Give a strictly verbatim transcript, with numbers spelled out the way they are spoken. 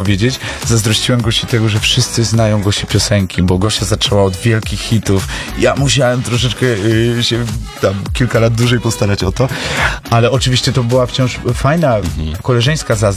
powiedzieć. Zazdrościłem Gosi tego, że wszyscy znają Gosi piosenki, bo Gosia zaczęła od wielkich hitów. Ja musiałem troszeczkę y, się tam kilka lat dłużej postarać o to, ale oczywiście to była wciąż fajna, koleżeńska zazdrość.